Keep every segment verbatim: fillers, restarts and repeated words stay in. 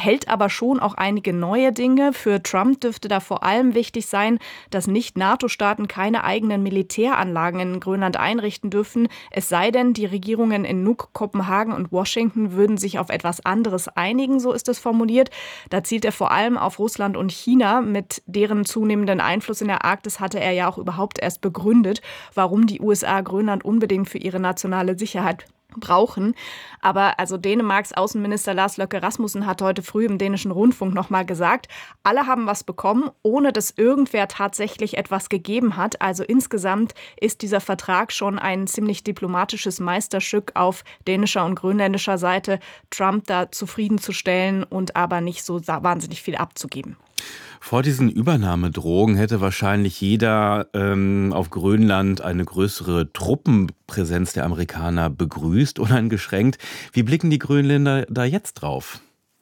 enthält aber schon auch einige neue Dinge. Für Trump dürfte da vor allem wichtig sein, dass Nicht-NATO-Staaten keine eigenen Militäranlagen in Grönland einrichten dürfen. Es sei denn, die Regierungen in Nuuk, Kopenhagen und Washington würden sich auf etwas anderes einigen, so ist es formuliert. Da zielt er vor allem auf Russland und China. Mit deren zunehmenden Einfluss in der Arktis hatte er ja auch überhaupt erst begründet, warum die U S A Grönland unbedingt für ihre nationale Sicherheit brauchen. Aber also Dänemarks Außenminister Lars Løkke Rasmussen hat heute früh im dänischen Rundfunk noch mal gesagt, alle haben was bekommen, ohne dass irgendwer tatsächlich etwas gegeben hat. Also insgesamt ist dieser Vertrag schon ein ziemlich diplomatisches Meisterstück auf dänischer und grönländischer Seite, Trump da zufriedenzustellen und aber nicht so wahnsinnig viel abzugeben. Vor diesen Übernahmedrohungen hätte wahrscheinlich jeder ähm, auf Grönland eine größere Truppenpräsenz der Amerikaner begrüßt, uneingeschränkt. Wie blicken die Grönländer da jetzt drauf?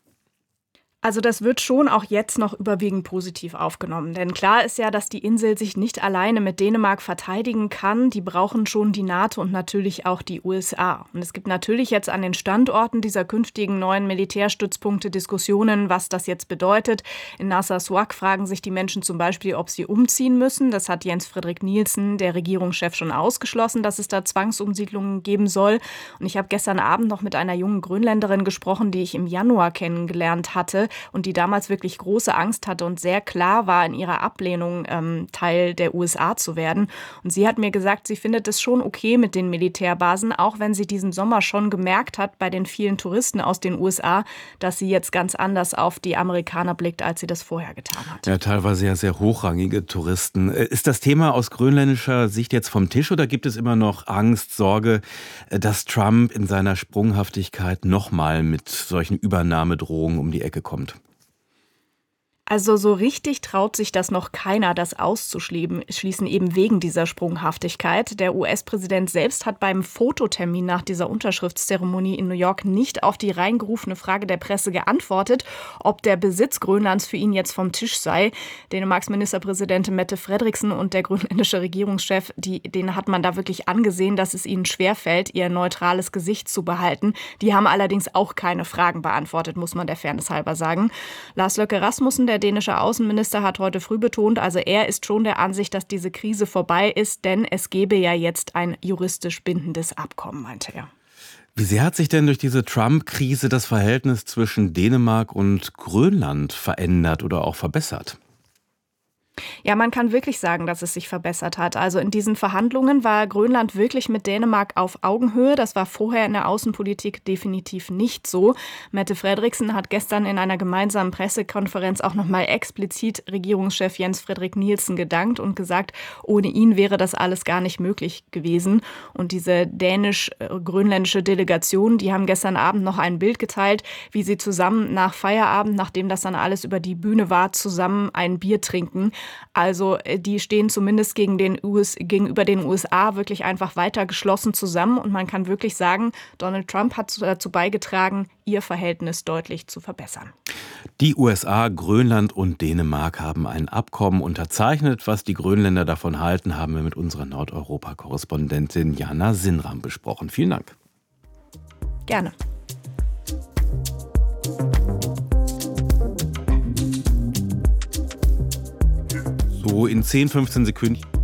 Also das wird schon auch jetzt noch überwiegend positiv aufgenommen. Denn klar ist ja, dass die Insel sich nicht alleine mit Dänemark verteidigen kann. Die brauchen schon die NATO und natürlich auch die U S A. Und es gibt natürlich jetzt an den Standorten dieser künftigen neuen Militärstützpunkte Diskussionen, was das jetzt bedeutet. In Narsarsuaq fragen sich die Menschen zum Beispiel, ob sie umziehen müssen. Das hat Jens Frederik Nielsen, der Regierungschef, schon ausgeschlossen, dass es da Zwangsumsiedlungen geben soll. Und ich habe gestern Abend noch mit einer jungen Grönländerin gesprochen, die ich im Januar kennengelernt hatte. Und die damals wirklich große Angst hatte und sehr klar war in ihrer Ablehnung, ähm, Teil der U S A zu werden. Und sie hat mir gesagt, sie findet es schon okay mit den Militärbasen, auch wenn sie diesen Sommer schon gemerkt hat bei den vielen Touristen aus den U S A, dass sie jetzt ganz anders auf die Amerikaner blickt, als sie das vorher getan hat. Ja, teilweise ja sehr hochrangige Touristen. Ist das Thema aus grönländischer Sicht jetzt vom Tisch oder gibt es immer noch Angst, Sorge, dass Trump in seiner Sprunghaftigkeit nochmal mit solchen Übernahmedrohungen um die Ecke kommt? Also so richtig traut sich das noch keiner, das auszuschließen, eben wegen dieser Sprunghaftigkeit. Der U S-Präsident selbst hat beim Fototermin nach dieser Unterschriftszeremonie in New York nicht auf die reingerufene Frage der Presse geantwortet, ob der Besitz Grönlands für ihn jetzt vom Tisch sei. Dänemarks Ministerpräsidentin Mette Frederiksen und der grönländische Regierungschef, die, denen hat man da wirklich angesehen, dass es ihnen schwerfällt, ihr neutrales Gesicht zu behalten. Die haben allerdings auch keine Fragen beantwortet, muss man der Fairness halber sagen. Lars Løkke Rasmussen, der dänische Außenminister, hat heute früh betont, also er ist schon der Ansicht, dass diese Krise vorbei ist, denn es gebe ja jetzt ein juristisch bindendes Abkommen, meinte er. Wie sehr hat sich denn durch diese Trump-Krise das Verhältnis zwischen Dänemark und Grönland verändert oder auch verbessert? Ja, man kann wirklich sagen, dass es sich verbessert hat. Also in diesen Verhandlungen war Grönland wirklich mit Dänemark auf Augenhöhe. Das war vorher in der Außenpolitik definitiv nicht so. Mette Frederiksen hat gestern in einer gemeinsamen Pressekonferenz auch nochmal explizit Regierungschef Jens Frederik Nielsen gedankt und gesagt, ohne ihn wäre das alles gar nicht möglich gewesen. Und diese dänisch-grönländische Delegation, die haben gestern Abend noch ein Bild geteilt, wie sie zusammen nach Feierabend, nachdem das dann alles über die Bühne war, zusammen ein Bier trinken. Also die stehen zumindest gegen den U S, gegenüber den U S A wirklich einfach weiter geschlossen zusammen. Und man kann wirklich sagen, Donald Trump hat dazu beigetragen, ihr Verhältnis deutlich zu verbessern. Die U S A, Grönland und Dänemark haben ein Abkommen unterzeichnet. Was die Grönländer davon halten, haben wir mit unserer Nordeuropa-Korrespondentin Jana Sinram besprochen. Vielen Dank. Gerne. So in zehn, fünfzehn Sekunden.